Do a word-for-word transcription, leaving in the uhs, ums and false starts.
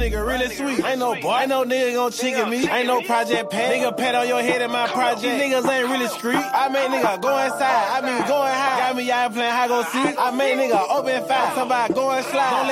nigga really sweet. Ain't no boy, ain't no nigga gon' chicken me. Ain't no project pay. Nigga pat on your head in my project. These niggas ain't really street. I make nigga go inside. I mean going high. Got me out playing high go see. I make nigga open fire. Somebody going slide. Don't let